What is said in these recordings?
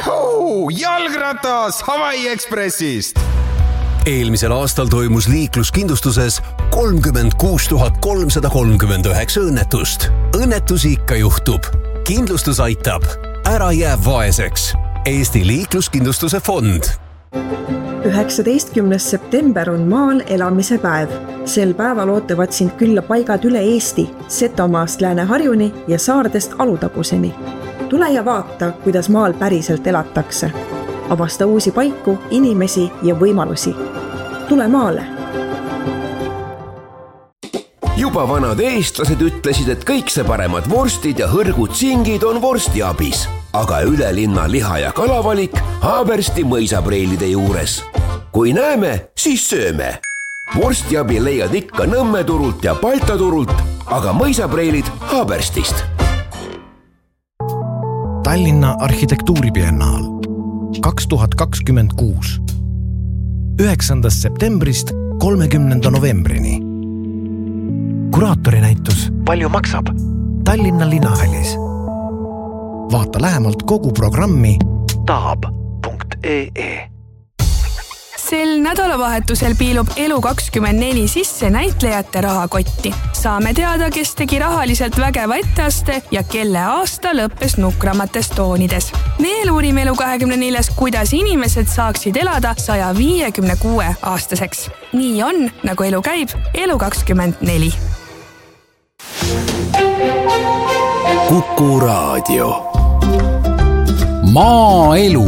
Jalgratas Hawaii Expressist! Eelmisel aastal toimus liikluskindlustuses 36 339 õnnetust. Õnnetusi ikka juhtub. Kindlustus aitab. Ära jää vaeseks. Eesti liikluskindlustuse fond. 19. september on maal elamise päev. Sel päeval ootavad sind külla paigad üle Eesti, Setomaast Lääne-Harjuni ja saardest Alutaguseni. Tule ja vaata, kuidas maal päriselt elatakse. Avasta uusi paiku, inimesi ja võimalusi. Tule maale! Juba vanad eestlased ütlesid, et kõik see paremad vorstid ja hõrgud singid on vorstiabis. Aga üle linna liha- ja kalavalik Haabersti mõisapreilide juures. Kui näeme, siis sööme. Vorstiabi leiad ikka Nõmme turult ja Balta turult, aga mõisapreilid Haaberstist. Tallinna arhitektuuribiennaal 2026. 9. septembrist 30. novembrini. Kuraatori-näitus Palju maksab? Tallinna linnahallis. Vaata lähemalt kogu programmi taab.ee. Sel nädalavahetusel piilub Elu24 sisse näitlejate rahakotti. Saame teada, kes tegi rahaliselt vägeva etteaste ja kelle aasta lõppes nukramates toonides. Veel uurime Elu24, kuidas inimesed saaksid elada 156 aastaseks. Nii on, nagu elu käib, Elu24. Kuku Raadio. Maaelu.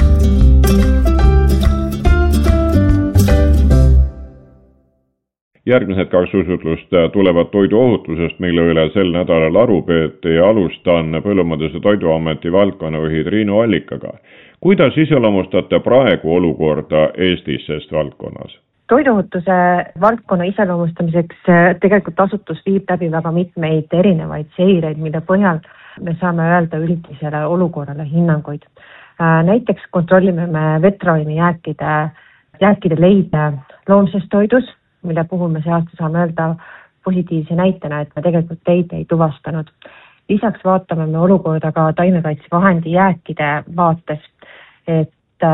Järgmised 2 usutlust tulevad toiduohutusest, mille üle sel nädalal aru peeti ja alustan Põllumajanduse Toiduameti valdkonnajuhi Triinu Allikaga. Kuidas iseloomustate praegu olukorda Eestis sest valdkonnas? Toiduohutuse valdkonna iseloomustamiseks tegelikult asutus viib läbi väga mitmeid erinevaid seireid, mille põhjal me saame öelda üldisele olukorrale hinnanguid. Näiteks kontrollime me vetraini jääkide leide loomses toidus, mille puhul me see aasta saame öelda positiivse näitena, et me tegelikult leide ei tuvastanud. Lisaks vaatame me olukorda ka taimekaitsevahendi jääkide vaates, et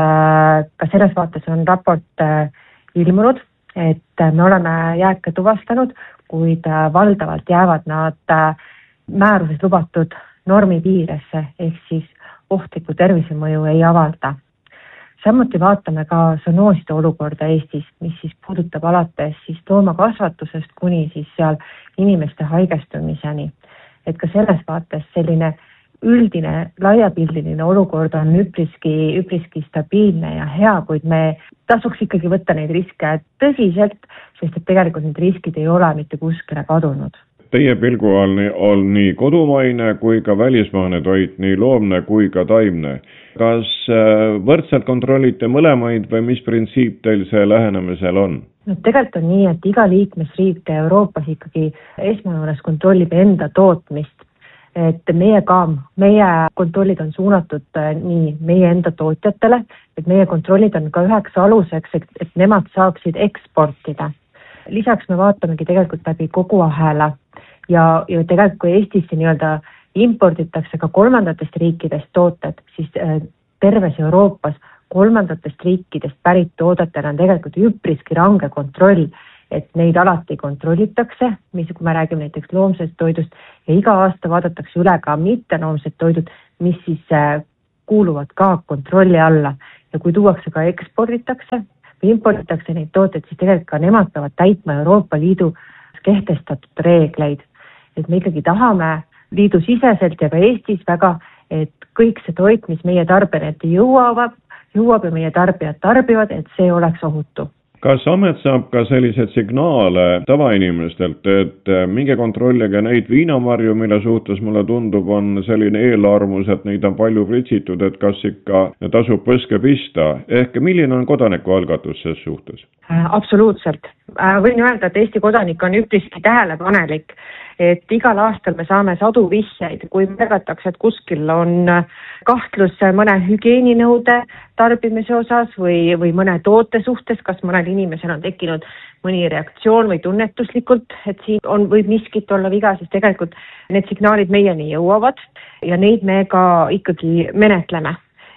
ka selles vaates on raport ilmunud, et me oleme jääke tuvastanud, kuid valdavalt jäävad nad määruses lubatud normi piiresse, ehk siis ohtliku tervisemõju ei avalda. Samuti vaatame ka zoonooside olukorda Eestis, mis siis puudutab alates siis loomakasvatusest kuni siis seal inimeste haigestumiseni. Et ka selles vaates selline üldine laiapildiline olukord on üpriski stabiilne ja hea, kuid me tasuks ikkagi võtta neid riske tõsiselt, sest et tegelikult need riskid ei ole mitte kuskile kadunud. Teie pilgu on nii kodumaine kui ka välismaane toit, nii loomne kui ka taimne. Kas võrdselt kontrollite mõlemaid või mis printsiip teil see lähenemisel on? No, tegelikult on nii, et iga liikmesriik Euroopas ikkagi esmajoones kontrollib enda tootmist. Et meie kontrollid on suunatud nii meie enda tootjatele, et meie kontrollid on ka üheks aluseks, et nemad saaksid eksportida. Lisaks me vaatamegi tegelikult läbi kogu ahela ja tegelikult kui Eestisse nii-öelda imporditakse ka kolmandatest riikidest tooted, siis terves Euroopas kolmandatest riikidest pärit toodetena on tegelikult üpriski range kontroll, et neid alati kontrollitakse, kui me räägime näiteks loomsest toidust ja iga aasta vaadatakse üle ka mittenoomsed toidud, mis siis kuuluvad ka kontrolli alla ja kui tuuakse ka eksporditakse või imporditakse neid tooteid, siis tegelikult ka nemad peavad täitma Euroopa Liidu kehtestatud reegleid. Et me ikkagi tahame liidu siseselt ja ka Eestis väga, et kõik see toit, mis meie tarbijateni jõuab ja meie tarbijad tarbivad, et see oleks ohutu. Kas amet saab ka sellised signaale tavainimestelt, et minge kontrollige neid viinamarju, mille suhtes mulle tundub on selline eelarmus, et neid on palju pritsitud, et kas ikka tasub põske pista? Ehk milline on kodanikualgatus selles suhtes? Absoluutselt. Võin öelda, et Eesti kodanik on üpriski tähelepanelik, et igal aastal me saame sadu vihjeid, kui märgatakse, et kuskil on kahtlus mõne hügieeninõude tarbimise osas või mõne toote suhtes, kas mõnel inimesel on tekkinud mõni reaktsioon või tunnetuslikult, et siin võib miskit olla viga, siis tegelikult need signaalid meieni jõuavad ja neid me ka ikkagi menetleme.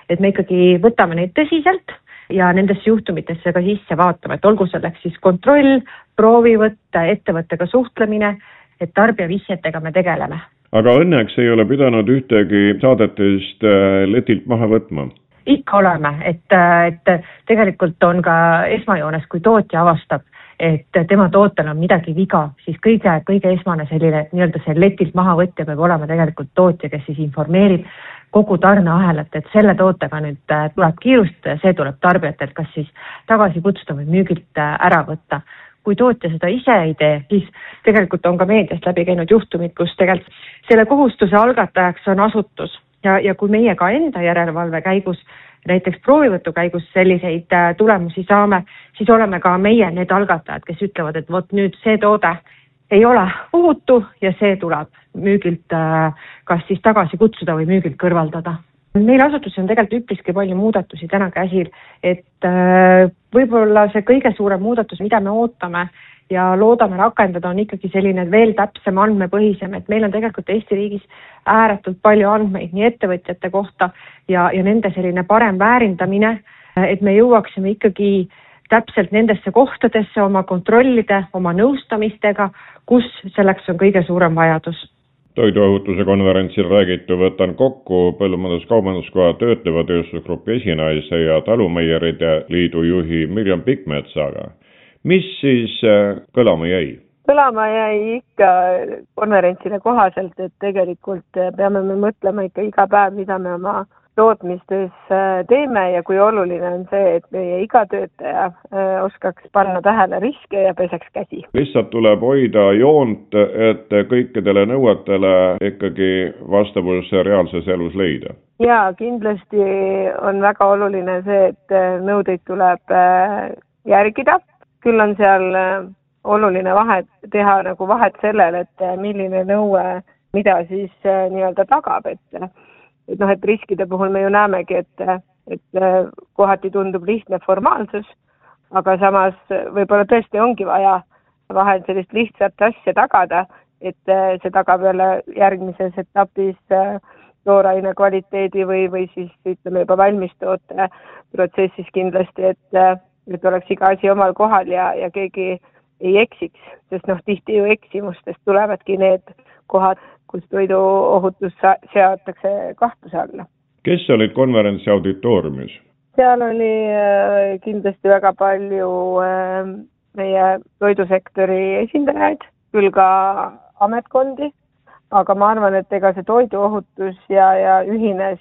et me ikkagi võtame neid tõsiselt ja nendesse juhtumitesse ka sisse vaatame, et olgu selleks siis kontroll, proovivõtt, ettevõttega suhtlemine, et tarbijavihjetega me tegeleme. Aga õnneks ei ole pidanud ühtegi saadetest letilt maha võtma? Ikka oleme, et tegelikult on ka esmajoones, kui tootja avastab, et tema tootel on midagi viga, siis kõige esmane selline nii-öelda see letilt mahavõtja peab olema tegelikult tootja, kes siis informeerib kogu tarneahelat, et selle tootega nüüd tuleb kiirustada ja see tuleb tarbijatelt kas siis tagasi kutsuda või müügilt ära võtta. Kui tootja seda ise ei tee, siis tegelikult on ka meediast läbi käinud juhtumid, kus tegelikult selle kohustuse algatajaks on asutus ja kui meie ka enda järelevalve käigus, näiteks proovivõtu käigus selliseid tulemusi saame, siis oleme ka meie need algatajad, kes ütlevad, et vot nüüd see toode ei ole ohutu ja see tuleb müügilt kas siis tagasi kutsuda või müügilt kõrvaldada. Meil asutuses on tegelikult üpriski palju muudatusi täna käsil, et võib-olla see kõige suurem muudatus, mida me ootame ja loodame rakendada, on ikkagi selline veel täpsem andmepõhisem, et meil on tegelikult Eesti riigis ääretult palju andmeid nii ettevõtjate kohta ja nende selline parem väärindamine, et me jõuaksime ikkagi täpselt nendesse kohtadesse oma kontrollide, oma nõustamistega, kus selleks on kõige suurem vajadus. Toiduohutuse konverentsil räägitu võtan kokku Põllumajandus-Kaubanduskoja töötleva tööstusgrupi esinaise ja Talumeieride liidu juhi Mirjam Pikmetsaga. Mis siis kõlama jäi? Kõlama jäi ikka konverentsile kohaselt, et tegelikult peame me mõtlema ikka iga päev, mida me oma tootmistes teeme ja kui oluline on see, et meie iga töötaja oskaks panna tähele riske ja peseks käsi. Lihtsalt tuleb hoida joont, et kõikidele nõuetele ikkagi vastavus reaalses elus leida. Ja kindlasti on väga oluline see, et nõudeid tuleb järgida. Küll on seal oluline teha nagu vahet sellele, et milline nõue, mida siis nii-öelda tagab, et riskide puhul me ju näemegi, et kohati tundub lihtne formaalsus, aga samas võib-olla tõesti ongi vaja vahel sellist lihtsat asja tagada, et see tagab jälle järgmises etapis tooraine kvaliteedi või siis ütleme juba valmistoote protsessis kindlasti, et oleks iga asi omal kohal ja keegi ei eksiks, sest tihti ju eksimustest tulevadki need kohad, kus toiduohutus seatakse kahtluse alla. Kes olid konverentsi auditooriumis? Seal oli kindlasti väga palju meie toidusektori esindajaid, küll ka ametkondi, aga ma arvan, et ega see toiduohutus ja ühine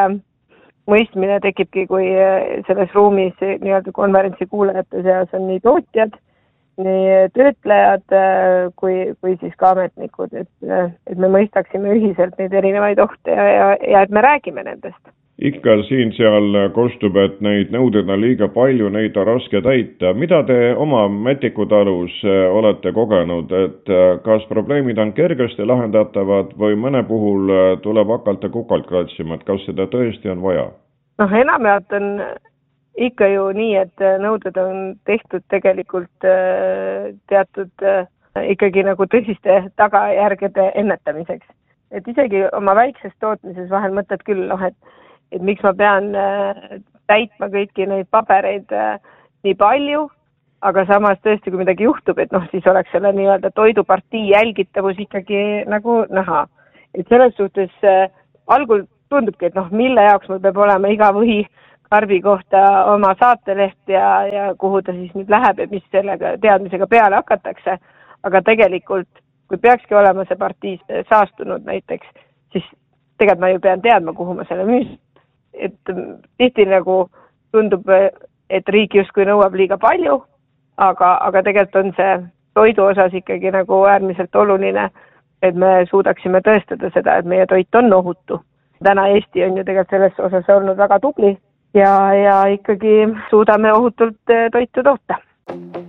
mõistmine tekibki, kui selles ruumis nii-öelda konverentsi kuulajate seas on nii tootjad, nii töötlejad kui siis ka ametnikud, et me mõistaksime ühiselt neid erinevaid ohte ja et me räägime nendest. Ikka siin-seal kostub, et neid nõudeid on liiga palju, neid on raske täita. Mida te oma Mätikutalus olete kogenud, et kas probleemid on kergesti lahendatavad või mõne puhul tuleb hakata kukalt kratsima, et kas seda tõesti on vaja? Enamjaolt on ikka ju nii, et nõuded on tehtud tegelikult teatud ikkagi nagu tõsiste tagajärgede ennetamiseks. Et isegi oma väikses tootmises vahel mõtled küll, et miks ma pean täitma kõiki neid pabereid nii palju, aga samas tõesti, kui midagi juhtub, et siis oleks selle nii-öelda toidupartii jälgitavus ikkagi nagu näha. Et selles suhtes algul tundubki, et mille jaoks mul peab olema iga või karbi kohta oma saateleht ja kuhu ta siis nüüd läheb ja mis sellega teadmisega peale hakatakse. Aga tegelikult, kui peakski olema see partii saastunud näiteks, siis tegelikult ma ju pean teadma, kuhu ma selle müüsin. Et tihti nagu tundub, et riik justkui nõuab liiga palju, aga tegelikult on see toidu osas ikkagi nagu äärmiselt oluline, et me suudaksime tõestada seda, et meie toit on ohutu. Täna Eesti on ju tegelikult selles osas olnud väga tubli ja ikkagi suudame ohutult toitu toota.